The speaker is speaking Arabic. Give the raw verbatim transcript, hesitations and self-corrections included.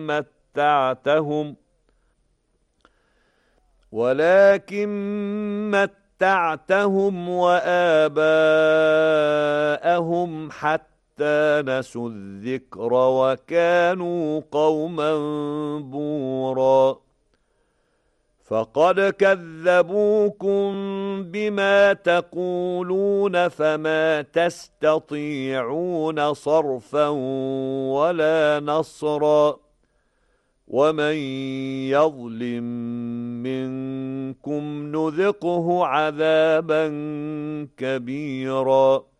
متعتهم ولكن متعتهم وآباءهم حتى نسوا الذكر وكانوا قوما بورا فقد كذبوكم بما تقولون فما تستطيعون صرفا ولا نصرا ومن يظلم منكم نذقه عذابا كبيرا